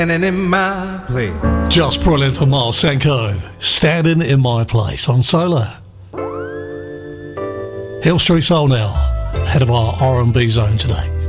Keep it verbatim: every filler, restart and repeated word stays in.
Standing in my place. Just brilliant for Miles Sanko. Standing in my place on Solar. Hill Street Soul now, head of our R and B zone today.